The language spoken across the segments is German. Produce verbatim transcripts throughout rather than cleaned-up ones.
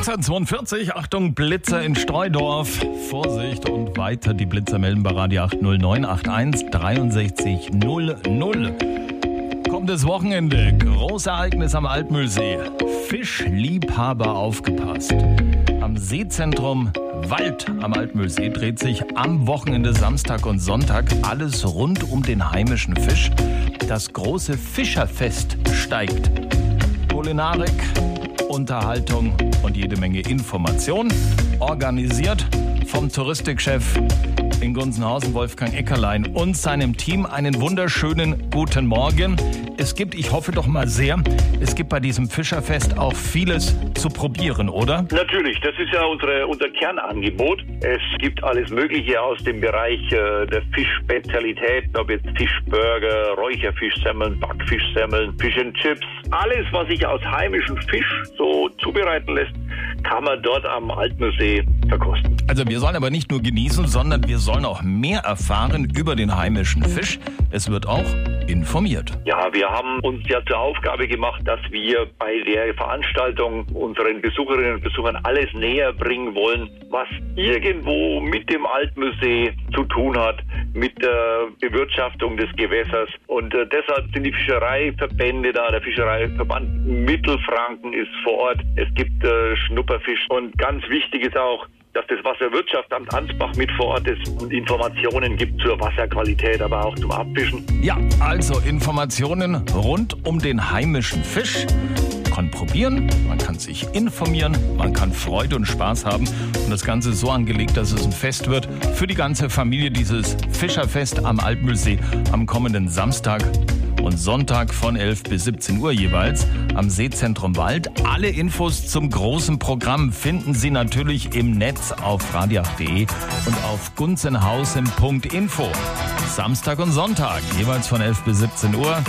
sechs Uhr zweiundvierzig, Achtung, Blitzer in Streudorf. Vorsicht und weiter, die Blitzer melden bei Radio acht null neun acht eins dreiundsechzig null null. Kommendes Wochenende, Großereignis am Altmühlsee. Fischliebhaber aufgepasst. Am Seezentrum Wald am Altmühlsee dreht sich am Wochenende Samstag und Sonntag alles rund um den heimischen Fisch. Das große Fischerfest steigt. Kulinarik, Unterhaltung und jede Menge Information. Organisiert vom Touristikchef in Gunzenhausen, Wolfgang Eckerlein, und seinem Team. Einen wunderschönen guten Morgen. Es gibt, ich hoffe doch mal sehr, es gibt bei diesem Fischerfest auch vieles zu probieren, oder? Natürlich, das ist ja unsere, unser Kernangebot. Es gibt alles Mögliche aus dem Bereich äh, der Fischspezialitäten, ob jetzt Fischburger, Räucherfischsemmeln, Backfischsemmeln, Fish and Chips. Alles, was sich aus heimischem Fisch so zubereiten lässt, kann man dort am Altmühlsee verkosten. Also wir sollen aber nicht nur genießen, sondern wir sollen auch mehr erfahren über den heimischen Fisch. Es wird auch informiert. Ja, wir haben uns ja zur Aufgabe gemacht, dass wir bei der Veranstaltung unseren Besucherinnen und Besuchern alles näher bringen wollen, was irgendwo mit dem Altmühlsee zu tun hat, mit der Bewirtschaftung des Gewässers. Und äh, deshalb sind die Fischereiverbände da, der Fischereiverband Mittelfranken ist vor Ort. Es gibt äh, Schnupperfisch. Und ganz wichtig ist auch, dass das Wasserwirtschaftsamt Ansbach mit vor Ort ist und Informationen gibt zur Wasserqualität, aber auch zum Abfischen. Ja, also Informationen rund um den heimischen Fisch. Man kann probieren, man kann sich informieren, man kann Freude und Spaß haben. Und das Ganze ist so angelegt, dass es ein Fest wird für die ganze Familie, dieses Fischerfest am Altmühlsee am kommenden Samstag und Sonntag von elf bis siebzehn Uhr jeweils am Seezentrum Wald. Alle Infos zum großen Programm finden Sie natürlich im Netz auf radio acht punkt de und auf gunzenhausen punkt info. Samstag und Sonntag jeweils von elf bis siebzehn Uhr.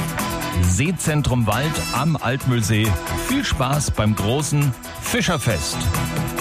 Seezentrum Wald am Altmühlsee. Viel Spaß beim großen Fischerfest.